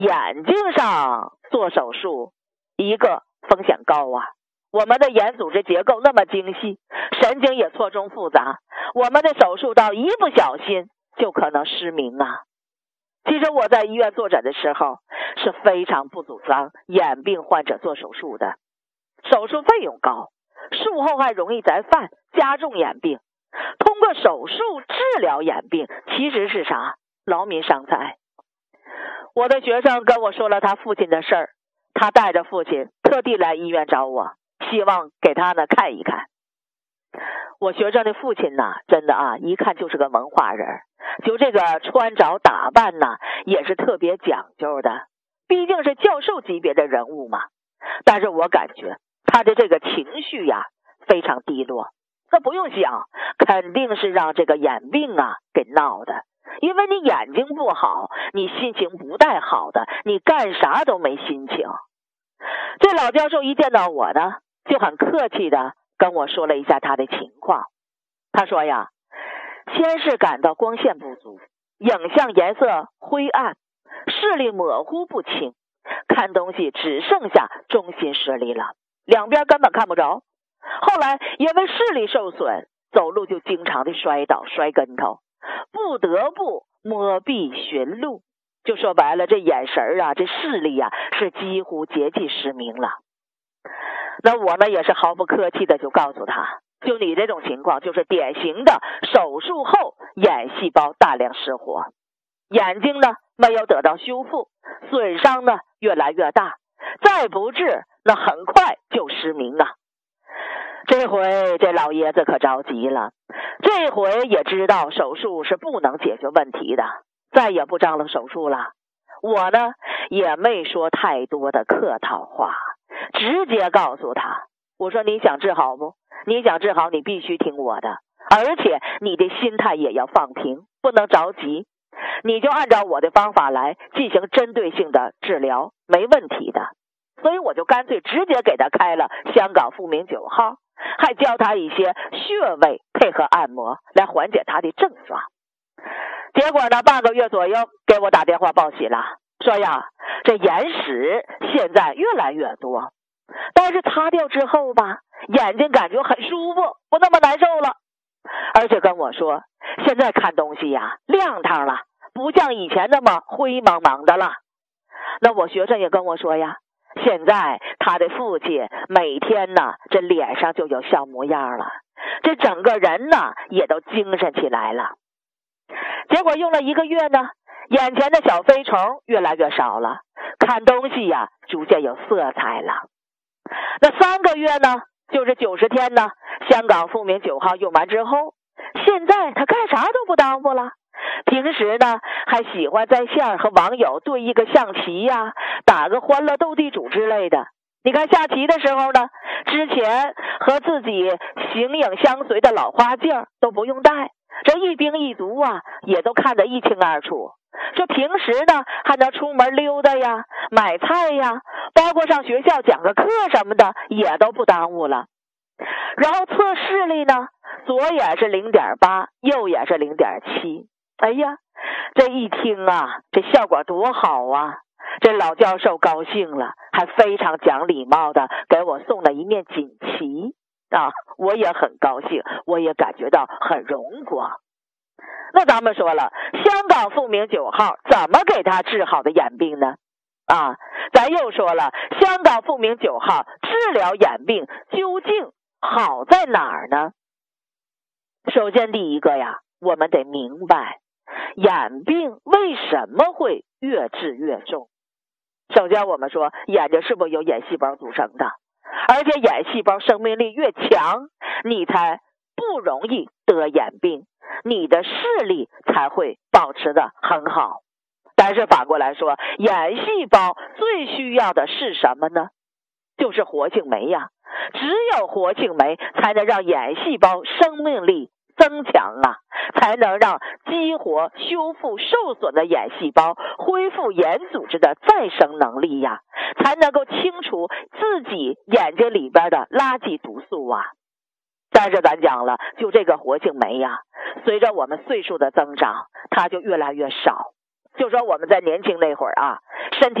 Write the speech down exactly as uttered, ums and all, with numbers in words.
眼睛上做手术，一个风险高啊，我们的眼组织结构那么精细，神经也错综复杂，我们的手术刀一不小心就可能失明啊。其实我在医院坐诊的时候是非常不主张眼病患者做手术的，手术费用高，术后还容易再犯，加重眼病。通过手术治疗眼病其实是啥？劳民伤财。我的学生跟我说了他父亲的事儿，他带着父亲特地来医院找我，希望给他呢看一看。我学生的父亲呢，真的啊，一看就是个文化人，就这个穿着打扮呢，也是特别讲究的，毕竟是教授级别的人物嘛。但是我感觉他的这个情绪呀，非常低落。那不用想，肯定是让这个眼病啊给闹的。因为你眼睛不好，你心情不太好的，你干啥都没心情。这老教授一见到我呢，就很客气的跟我说了一下他的情况。他说呀，先是感到光线不足，影像颜色灰暗，视力模糊不清，看东西只剩下中心视力了，两边根本看不着。后来因为视力受损，走路就经常的摔倒摔跟头，不得不摸壁寻路。就说白了，这眼神啊，这视力啊，是几乎接近失明了。那我呢也是毫不客气的就告诉他，就你这种情况就是典型的手术后眼细胞大量失活，眼睛呢没有得到修复，损伤呢越来越大，再不治那很快就失明啊。这回这老爷子可着急了，这回也知道手术是不能解决问题的，再也不张罗手术了。我呢也没说太多的客套话，直接告诉他，我说你想治好不？你想治好你必须听我的，而且你的心态也要放平，不能着急，你就按照我的方法来进行针对性的治疗，没问题的。所以我就干脆直接给他开了香港复明九号，还教他一些穴位配合按摩来缓解他的症状。结果呢，半个月左右给我打电话报喜了，说呀，这眼屎现在越来越多，但是擦掉之后吧，眼睛感觉很舒服，不那么难受了。而且跟我说，现在看东西呀亮堂了，不像以前那么灰茫茫的了。那我学生也跟我说呀，现在他的父亲每天呢，这脸上就有笑模样了，这整个人呢也都精神起来了。结果用了一个月呢，眼前的小飞虫越来越少了，看东西呀逐渐有色彩了。那三个月呢，就是九十天呢，香港复明九号用完之后，现在他干啥都不耽误了。平时呢还喜欢在线和网友对一个象棋呀，打个欢乐斗地主之类的。你看下棋的时候呢，之前和自己形影相随的老花镜都不用戴，这一兵一卒啊也都看得一清二楚。这平时呢还能出门溜达呀，买菜呀，包括上学校讲个课什么的也都不耽误了。然后测视力呢，左眼是 零点八， 右眼是 零点七。哎呀，这一听啊，这效果多好啊！这老教授高兴了，还非常讲礼貌的给我送了一面锦旗啊，我也很高兴，我也感觉到很荣光。那咱们说了，香港复明九号怎么给他治好的眼病呢？啊，咱又说了，香港复明九号治疗眼病究竟好在哪儿呢？首先第一个呀，我们得明白眼病为什么会越治越重。首先我们说，眼睛是不是由眼细胞组成的？而且眼细胞生命力越强，你才不容易得眼病，你的视力才会保持得很好。但是反过来说，眼细胞最需要的是什么呢？就是活性酶呀。只有活性酶才能让眼细胞生命力增强啊，才能让激活修复受损的眼细胞，恢复眼组织的再生能力呀，才能够清除自己眼睛里边的垃圾毒素啊。但是咱讲了，就这个活性酶呀，随着我们岁数的增长，它就越来越少。 就说我们在年轻那会儿啊，身体